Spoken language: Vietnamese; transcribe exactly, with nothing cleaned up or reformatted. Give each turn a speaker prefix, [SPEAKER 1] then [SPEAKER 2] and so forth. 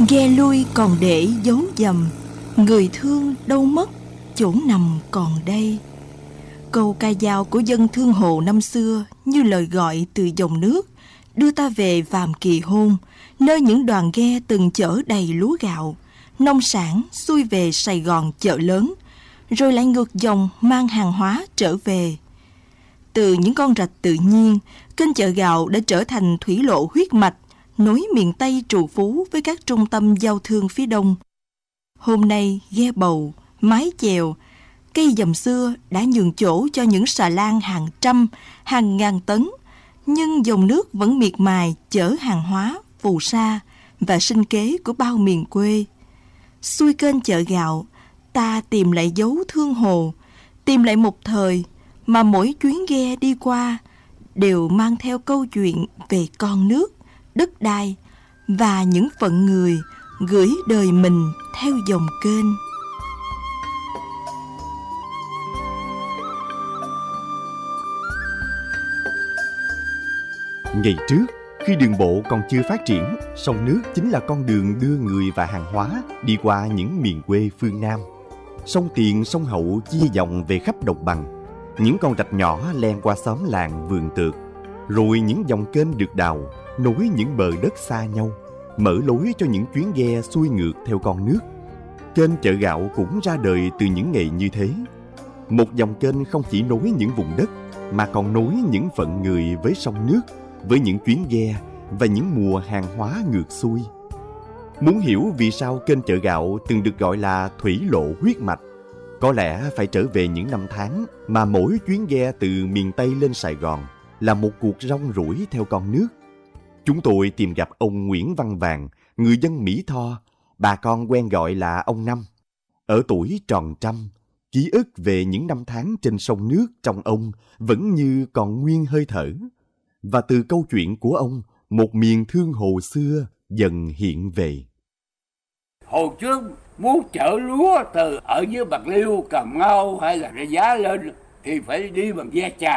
[SPEAKER 1] Ghe lui còn để dấu dầm, người thương đâu mất, chỗ nằm còn đây. Câu ca dao của dân thương hồ năm xưa như lời gọi từ dòng nước, đưa ta về Vàm Kỳ Hôn, nơi những đoàn ghe từng chở đầy lúa gạo, nông sản xuôi về Sài Gòn chợ lớn, rồi lại ngược dòng mang hàng hóa trở về. Từ những con rạch tự nhiên, kênh chợ gạo đã trở thành thủy lộ huyết mạch, nối miền Tây trù phú với các trung tâm giao thương phía Đông. Hôm nay, ghe bầu, mái chèo, cây dầm xưa đã nhường chỗ cho những xà lan hàng trăm, hàng ngàn tấn, nhưng dòng nước vẫn miệt mài chở hàng hóa, phù sa và sinh kế của bao miền quê. Xuôi kênh chợ gạo, ta tìm lại dấu thương hồ, tìm lại một thời mà mỗi chuyến ghe đi qua đều mang theo câu chuyện về con nước, đất đai và những phận người gửi đời mình theo dòng kênh.
[SPEAKER 2] Ngày trước, khi đường bộ còn chưa phát triển, sông nước chính là con đường đưa người và hàng hóa đi qua những miền quê phương Nam. Sông Tiền, sông Hậu chia dòng về khắp đồng bằng. Những con rạch nhỏ len qua xóm làng vườn tược, rồi những dòng kênh được đào nối những bờ đất xa nhau, mở lối cho những chuyến ghe xuôi ngược theo con nước. Kênh chợ gạo cũng ra đời từ những ngày như thế. Một dòng kênh không chỉ nối những vùng đất, mà còn nối những phận người với sông nước, với những chuyến ghe và những mùa hàng hóa ngược xuôi. Muốn hiểu vì sao kênh chợ gạo từng được gọi là thủy lộ huyết mạch, có lẽ phải trở về những năm tháng mà mỗi chuyến ghe từ miền Tây lên Sài Gòn là một cuộc rong ruổi theo con nước. Chúng tôi tìm gặp ông Nguyễn Văn Vàng, người dân Mỹ Tho, bà con quen gọi là ông Năm. Ở tuổi tròn trăm, ký ức về những năm tháng trên sông nước trong ông vẫn như còn nguyên hơi thở. Và từ câu chuyện của ông, một miền thương hồ xưa dần hiện về.
[SPEAKER 3] Hồi trước muốn chở lúa từ ở dưới Bạc Liêu, Cà Mau hay là ra Giá lên thì phải đi bằng ghe chài.